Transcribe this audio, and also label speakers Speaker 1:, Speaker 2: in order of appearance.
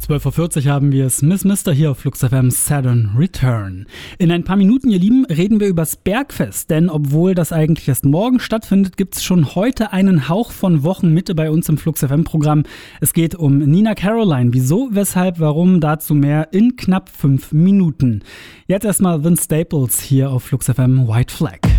Speaker 1: 12:40 Uhr haben wir es. Miss Mister hier auf Flux FM Saturn Return. In ein paar Minuten, ihr Lieben, reden wir übers Bergfest. Denn obwohl das eigentlich erst morgen stattfindet, gibt es schon heute einen Hauch von Wochenmitte bei uns im Flux FM Programm. Es geht um Nina Caroline. Wieso, weshalb, warum, dazu mehr in knapp 5 Minuten. Jetzt erstmal Vince Staples hier auf Flux FM White Flag.